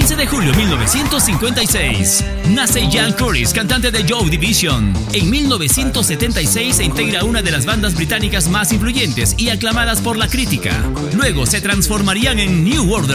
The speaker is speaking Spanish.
15 de julio de 1956. Nace Ian Curtis, cantante de Joy Division. En 1976 se integra a una de las bandas británicas más influyentes y aclamadas por la crítica. Luego se transformarían en New Order